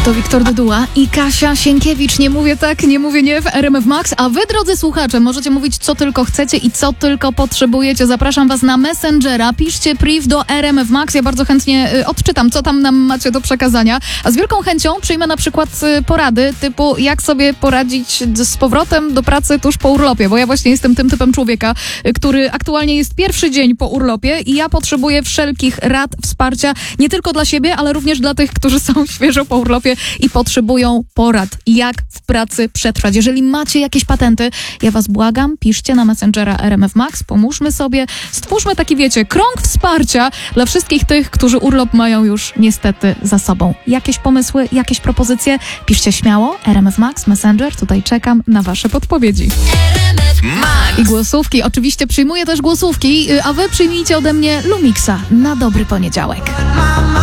To Wiktor Dyduła i Kasia Sienkiewicz. Nie mówię tak, nie mówię nie w RMF Max. A wy, drodzy słuchacze, możecie mówić co tylko chcecie i co tylko potrzebujecie. Zapraszam was na Messengera. Piszcie priv do RMF Max. Ja bardzo chętnie odczytam, co tam nam macie do przekazania. A z wielką chęcią przyjmę na przykład porady typu jak sobie poradzić z powrotem do pracy tuż po urlopie. Bo ja właśnie jestem tym typem człowieka, który aktualnie jest pierwszy dzień po urlopie i ja potrzebuję wszelkich rad, wsparcia, nie tylko dla siebie, ale również dla tych, którzy są świeżo po urlopie i potrzebują porad, jak w pracy przetrwać. Jeżeli macie jakieś patenty, ja was błagam, piszcie na Messengera RMF Max, pomóżmy sobie, stwórzmy taki, wiecie, krąg wsparcia dla wszystkich tych, którzy urlop mają już niestety za sobą. Jakieś pomysły, jakieś propozycje? Piszcie śmiało, RMF Max, Messenger, tutaj czekam na wasze podpowiedzi. I głosówki, oczywiście przyjmuję też głosówki, a wy przyjmijcie ode mnie Lumixa na dobry poniedziałek.